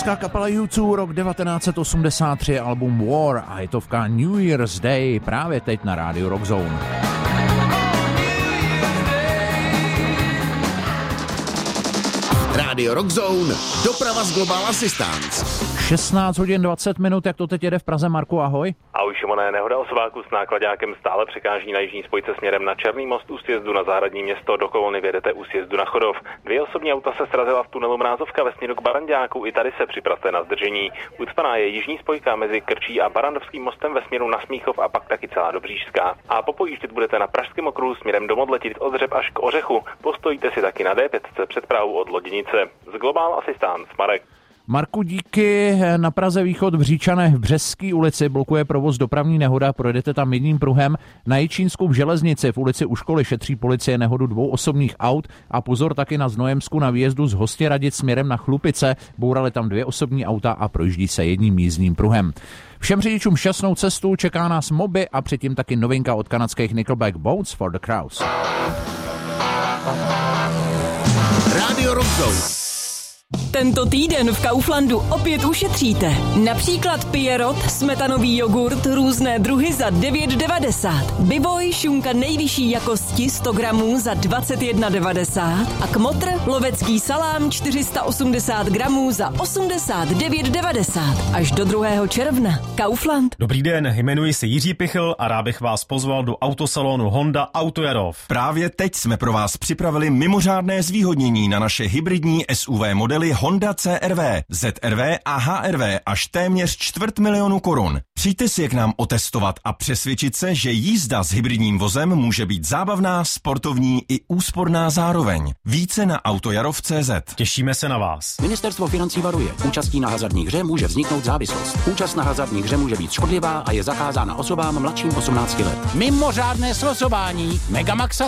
Britská kapela U2, rok 1983, album War a hitovka New Year's Day právě teď na rádiu Rock Zone. Rádio Rock Zone, doprava z Global Assistance. 16 hodin 20 minut, jak to teď jede v Praze, Marku, ahoj. Ahoj Šimone, nehoda osobáku s nákladákem stále překáží na jižní spojce směrem na Černý most u sjezdu na Zahradní město, do Kolony vědete u sjezdu na Chodov. 2 osobní auta se srazila v tunelu Mrázovka ve směru k Baranďáku, i tady se připravte na zdržení. Ucpaná je jižní spojka mezi Krčí a Barandovským mostem ve směru na Smíchov a pak taky celá Dobřížská. A popojíždět budete na Pražském okruhu směrem do Modleti od Řeb až k Ořechu. Postojíte si taky na D5 před Prahou od Loděnice. Z Global Assistance, Marek. Marku, díky. Na Praze východ v Říčanech v Březské ulici blokuje provoz dopravní nehoda, projedete tam jedním pruhem. Na Jičínsku v Železnici v ulici u školy šetří policie nehodu 2 osobních aut a pozor taky na Znojemsku na výjezdu z Hostěradic směrem na Chlupice. Bourali tam 2 osobní auta a projíždí se jedním jízdním pruhem. Všem řidičům šťastnou cestu, čeká nás Moby a předtím taky novinka od kanadských Nickelback Boats for the Crows. Rádio Rock Zone. Tento týden v Kauflandu opět ušetříte. Například Pierrot, smetanový jogurt, různé druhy za 9,90. Bivoj, šunka nejvyšší jakosti 100 gramů za 21,90. A Kmotr, lovecký salám 480 gramů za 89,90. Až do 2. června. Kaufland. Dobrý den, jmenuji se Jiří Pichl a rád bych vás pozval do autosalonu Honda Auto Jarov. Právě teď jsme pro vás připravili mimořádné zvýhodnění na naše hybridní SUV modely Honda CR-V, ZR-V a HR-V až téměř 250 000 korun. Přijďte si je k nám otestovat a přesvědčit se, že jízda s hybridním vozem může být zábavná, sportovní i úsporná zároveň. Více na autojarov.cz. Těšíme se na vás. Ministerstvo financí varuje. Účastí na hazardní hře může vzniknout závislost. Účast na hazardní hře může být škodlivá a je zakázána osobám mladším 18 let. Mimořádné slosování Megamaxa